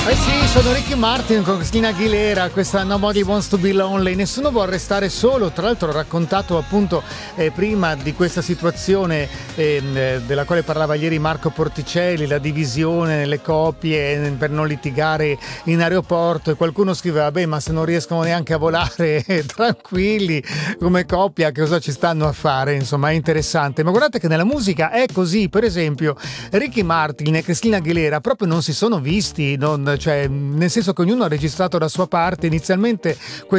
Eh sì, sono Ricky Martin con Christina Aguilera, questa Nobody Wants to Be Lonely, nessuno vuole restare solo. Tra l'altro ho raccontato appunto prima di questa situazione della quale parlava ieri Marco Porticelli, la divisione nelle coppie per non litigare in aeroporto, e qualcuno scriveva: beh, ma se non riescono neanche a volare tranquilli come coppia, che cosa ci stanno a fare? Insomma, è interessante. Ma guardate che nella musica è così. Per esempio Ricky Martin e Christina Aguilera proprio non si sono visti, cioè nel senso che ognuno ha registrato la sua parte. Inizialmente